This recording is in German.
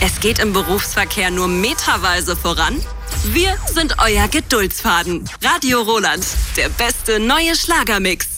Es geht im Berufsverkehr nur meterweise voran? Wir sind euer Geduldsfaden. Radio Roland, der beste neue Schlagermix.